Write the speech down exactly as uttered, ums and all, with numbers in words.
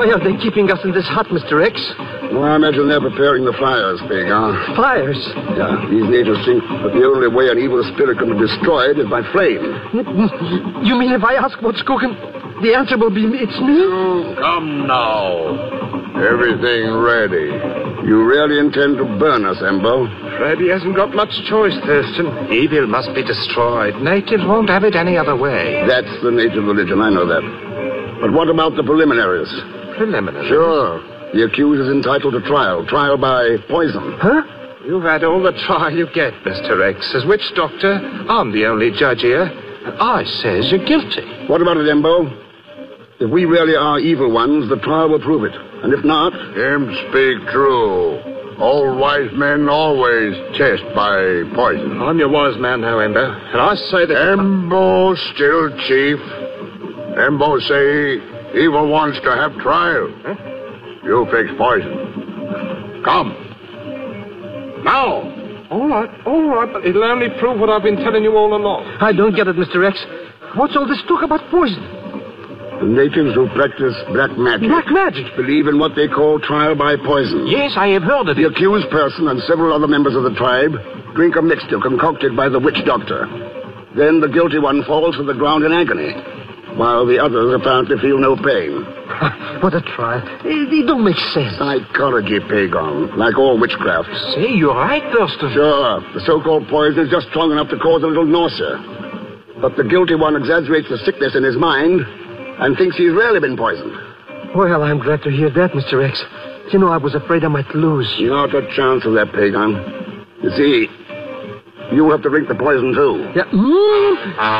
Why are they keeping us in this hut, Mister X? Well, I imagine they're preparing the fires, Pagan. Fires? Yeah, these natives think that the only way an evil spirit can be destroyed is by flame. You mean if I ask what's cooking, the answer will be it's me? Oh, come now. Everything ready. You really intend to burn us, Embo? Freddy hasn't got much choice, Thurston. Evil must be destroyed. Natives won't have it any other way. That's the native religion, I know that. But what about the preliminaries? Preliminaries? Sure. The accused is entitled to trial. Trial by poison. Huh? You've had all the trial you get, Mister X. As witch doctor, I'm the only judge here. And I says you're guilty. What about it, Embo? If we really are evil ones, the trial will prove it. And if not... Him speak true. All wise men always test by poison. I'm your wise man now, Embo. And I say that... Embo still chief. Embo say evil wants to have trial. Huh? You fix poison. Come. Now. All right, all right, but it'll only prove what I've been telling you all along. I don't get it, Mister X. What's all this talk about poison? The natives who practice black magic... Black magic? ...believe in what they call trial by poison. Yes, I have heard of The it. accused person and several other members of the tribe drink a mixture concocted by the witch doctor. Then the guilty one falls to the ground in agony, while the others apparently feel no pain. What a trial. It, it don't make sense. Psychology, Pagon, like all witchcraft. Say, you're right, Thurston. Sure, the so-called poison is just strong enough to cause a little nausea. But the guilty one exaggerates the sickness in his mind and thinks he's really been poisoned. Well, I'm glad to hear that, Mister X. You know, I was afraid I might lose. Not a chance of that, Pagan. You see, you have to drink the poison, too. Yeah. Mm.